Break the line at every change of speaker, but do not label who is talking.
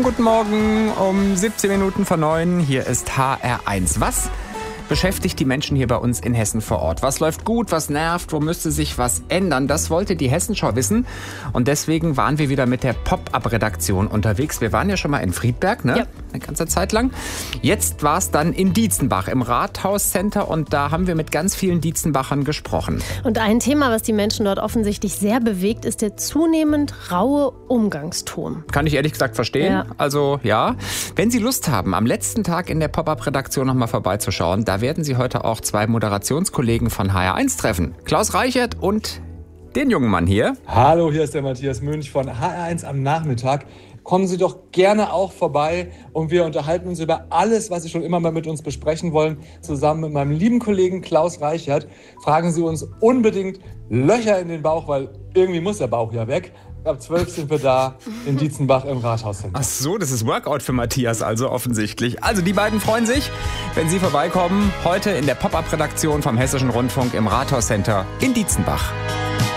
guten Morgen um 17 Minuten vor 9. Hier ist HR1. Was beschäftigt die Menschen hier bei uns in Hessen vor Ort? Was läuft gut, was nervt, wo müsste sich was ändern? Das wollte die Hessenschau wissen und deswegen waren wir wieder mit der Pop-Up-Redaktion unterwegs. Wir waren ja schon mal in Friedberg, ne? Ja. Eine ganze Zeit lang. Jetzt war es dann in Dietzenbach im Rathauscenter und da haben wir mit ganz vielen Dietzenbachern gesprochen.
Und ein Thema, was die Menschen dort offensichtlich sehr bewegt, ist der zunehmend raue Umgangston.
Kann ich ehrlich gesagt verstehen. Ja. Also ja, wenn Sie Lust haben, am letzten Tag in der Pop-Up-Redaktion noch mal vorbeizuschauen, da werden Sie heute auch zwei Moderationskollegen von HR1 treffen. Klaus Reichert und den jungen Mann hier.
Hallo, hier ist der Matthias Münch von HR1 am Nachmittag. Kommen Sie doch gerne auch vorbei und wir unterhalten uns über alles, was Sie schon immer mal mit uns besprechen wollen. Zusammen mit meinem lieben Kollegen Klaus Reichert fragen Sie uns unbedingt Löcher in den Bauch, weil irgendwie muss der Bauch ja weg. Ab 12 sind wir da in Dietzenbach im Rathauscenter.
Ach so, das ist Workout für Matthias also offensichtlich. Also die beiden freuen sich, wenn Sie vorbeikommen. Heute in der Pop-Up-Redaktion vom Hessischen Rundfunk im Rathauscenter in Dietzenbach.